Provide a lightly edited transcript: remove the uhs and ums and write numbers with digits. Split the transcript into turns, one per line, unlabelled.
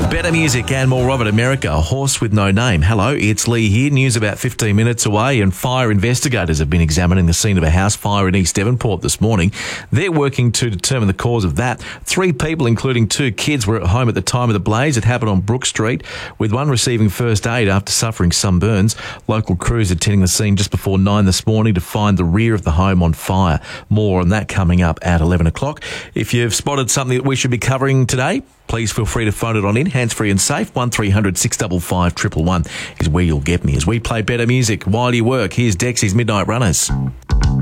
Better music and more of it. America, a horse with no name. Hello, it's Lee here. News about 15 minutes away, and fire investigators have been examining the scene of a house fire in East Devonport this morning. They're working to determine the cause of that. 3 people, including 2 kids, were at home at the time of the blaze. It happened on Brook Street, with one receiving first aid after suffering some burns. Local crews attending the scene just before 9 this morning to find the rear of the home on fire. More on that coming up at 11 o'clock. If you've spotted something that we should be covering today, please feel free to phone it on in, hands-free and safe. 1300 655 111 is where you'll get me as we play better music while you work. Here's Dexy's Midnight Runners.